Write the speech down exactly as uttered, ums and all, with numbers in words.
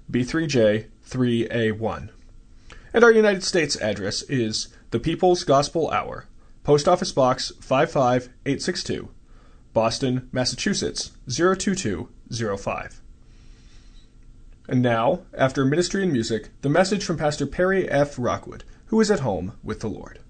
B three J three A one. And our United States address is The People's Gospel Hour, Post Office Box five five eight six two, Boston, Massachusetts zero two two zero five. And now, after ministry and music, the message from Pastor Perry F. Rockwood, who is at home with the Lord.